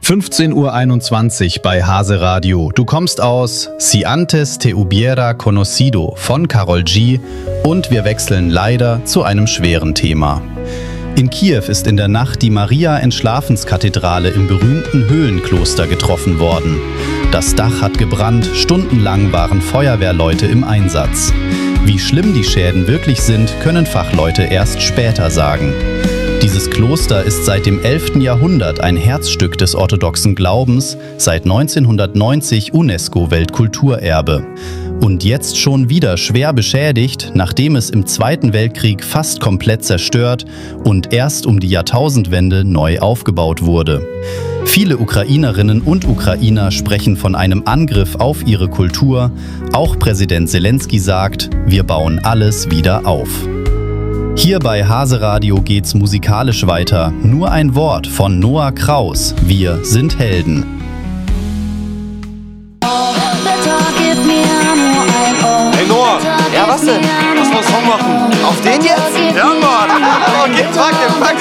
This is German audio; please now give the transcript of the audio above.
15:21 Uhr bei Hase Radio. Du kommst aus Si antes te hubiera conocido von Karol G und wir wechseln leider zu einem schweren Thema. In Kiew ist in der Nacht die Maria-Entschlafenskathedrale im berühmten Höhlenkloster getroffen worden. Das Dach hat gebrannt, stundenlang waren Feuerwehrleute im Einsatz. Wie schlimm die Schäden wirklich sind, können Fachleute erst später sagen. Dieses Kloster ist seit dem 11. Jahrhundert ein Herzstück des orthodoxen Glaubens, seit 1990 UNESCO-Weltkulturerbe. Und jetzt schon wieder schwer beschädigt, nachdem es im Zweiten Weltkrieg fast komplett zerstört und erst um die Jahrtausendwende neu aufgebaut wurde. Viele Ukrainerinnen und Ukrainer sprechen von einem Angriff auf ihre Kultur. Auch Präsident Selenskyj sagt, wir bauen alles wieder auf. Hier bei Hase Radio geht's musikalisch weiter. Nur ein Wort von Noah Kraus. Wir sind Helden. Hey Noah! Ja, was denn? Lass mal einen Song machen. Auf den jetzt? Ja, Mann! Okay, pack den.